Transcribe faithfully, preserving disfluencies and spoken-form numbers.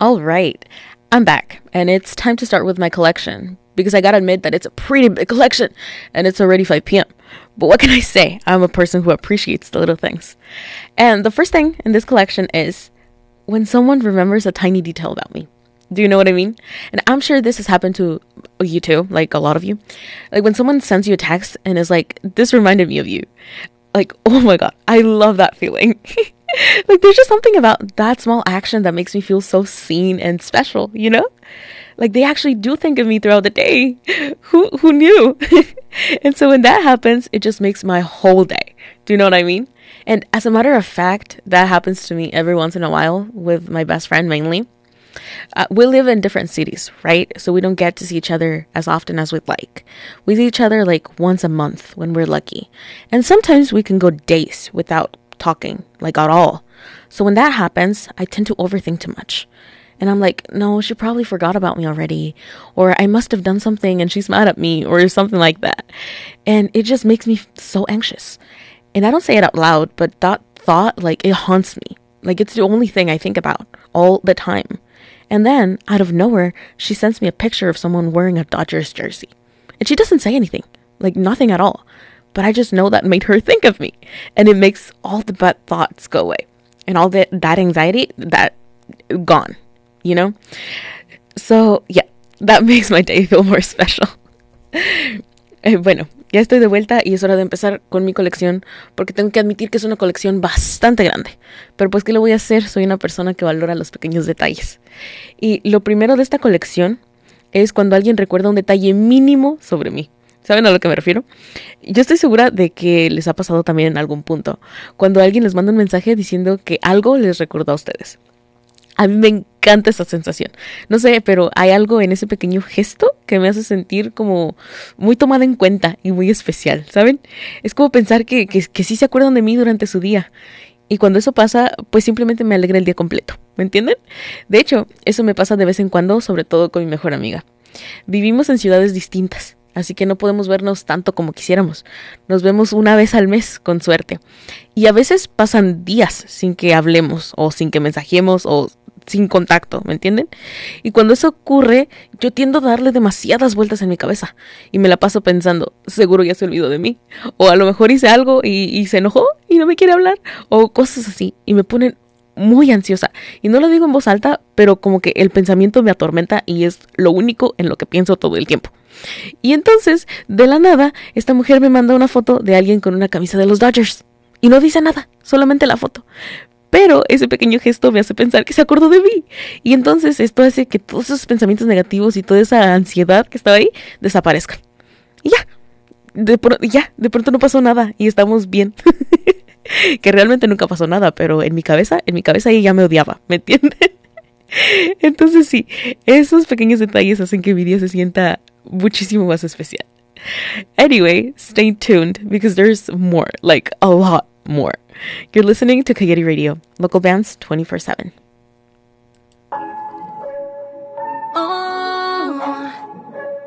All right, I'm back, and it's time to start with my collection because I gotta admit that it's a pretty big collection, and it's already five p.m. But what can I say? I'm a person who appreciates the little things. And the first thing in this collection is when someone remembers a tiny detail about me. Do you know what I mean? And I'm sure this has happened to you too, like a lot of you. Like when someone sends you a text and is like, this reminded me of you. Like, oh my God, I love that feeling. Like there's just something about that small action that makes me feel so seen and special, you know? Like they actually do think of me throughout the day. Who who knew? And so when that happens, it just makes my whole day. Do you know what I mean? And as a matter of fact, that happens to me every once in a while with my best friend mainly. Uh, we live in different cities, right? So we don't get to see each other as often as we'd like. We see each other like once a month when we're lucky. And sometimes we can go days without talking, like at all. So when that happens, I tend to overthink too much. And I'm like, no, she probably forgot about me already. Or I must have done something and she's mad at me or something like that. And it just makes me so anxious. And I don't say it out loud, but that thought, like, it haunts me. Like, it's the only thing I think about all the time. And then, out of nowhere, she sends me a picture of someone wearing a Dodgers jersey. And she doesn't say anything. Like, nothing at all. But I just know that made her think of me. And it makes all the bad thoughts go away. And all the, that anxiety, that, gone. You know? So, yeah. That makes my day feel more special. eh, bueno, ya estoy de vuelta y es hora de empezar con mi colección. Porque tengo que admitir que es una colección bastante grande. Pero pues, ¿qué le voy a hacer? Soy una persona que valora los pequeños detalles. Y lo primero de esta colección es cuando alguien recuerda un detalle mínimo sobre mí. ¿Saben a lo que me refiero? Yo estoy segura de que les ha pasado también en algún punto. Cuando alguien les manda un mensaje diciendo que algo les recordó a ustedes. A mí me encanta esa sensación. No sé, pero hay algo en ese pequeño gesto que me hace sentir como muy tomada en cuenta y muy especial, ¿saben? Es como pensar que, que, que sí se acuerdan de mí durante su día. Y cuando eso pasa, pues simplemente me alegra el día completo. ¿Me entienden? De hecho, eso me pasa de vez en cuando, sobre todo con mi mejor amiga. Vivimos en ciudades distintas, así que no podemos vernos tanto como quisiéramos. Nos vemos una vez al mes, con suerte. Y a veces pasan días sin que hablemos, o sin que mensajemos, o sin contacto, ¿me entienden? Y cuando eso ocurre, yo tiendo a darle demasiadas vueltas en mi cabeza. Y me la paso pensando, seguro ya se olvidó de mí. O a lo mejor hice algo y, y se enojó y no me quiere hablar. O cosas así. Y me ponen muy ansiosa. Y no lo digo en voz alta, pero como que el pensamiento me atormenta y es lo único en lo que pienso todo el tiempo. Y entonces, de la nada, esta mujer me manda una foto de alguien con una camisa de los Dodgers. Y no dice nada, solamente la foto. Pero ese pequeño gesto me hace pensar que se acordó de mí. Y entonces esto hace que todos esos pensamientos negativos y toda esa ansiedad que estaba ahí desaparezcan. Y ya, de, pro- ya, de pronto no pasó nada y estamos bien. Que realmente nunca pasó nada, pero en mi cabeza, en mi cabeza ella ya me odiaba, ¿me entienden? Entonces sí, esos pequeños detalles hacen que mi día se sienta muchísimo más especial. Anyway, stay tuned because there's more, like a lot more. You're listening to Coyote Radio, local bands twenty-four seven.